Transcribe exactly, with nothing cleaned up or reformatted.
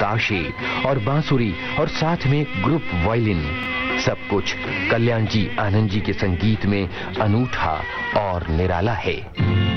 ताशे और बांसुरी और साथ में ग्रुप वायलिन, सब कुछ कल्याण जी आनंद जी के संगीत में अनूठा और निराला है।